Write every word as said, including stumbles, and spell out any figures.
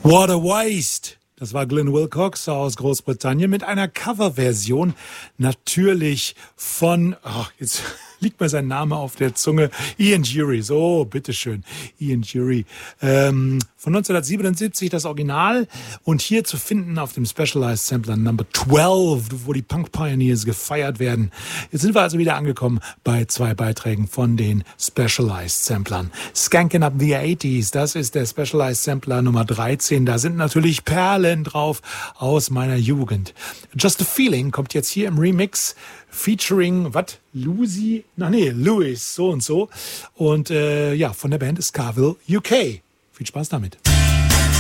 What a Waste! Das war Glenn Wilcox aus Großbritannien mit einer Coverversion, natürlich von, oh, jetzt liegt mir sein Name auf der Zunge, Ian Dury, so, bitteschön, Ian Dury, ähm, von neunzehnhundertsiebenundsiebzig das Original und hier zu finden auf dem Specialized Sampler Number zwölf, wo die Punk Pioneers gefeiert werden. Jetzt sind wir also wieder angekommen bei zwei Beiträgen von den Specialized Samplern. Skankin' Up the achtziger, das ist der Specialized Sampler Nummer dreizehn, da sind natürlich Perlen drauf aus meiner Jugend. Just a Feeling kommt jetzt hier im Remix featuring, was? Lucy? Ach nee, Louis, so und so. Und äh, ja, von der Band Scarville U K. Viel Spaß damit.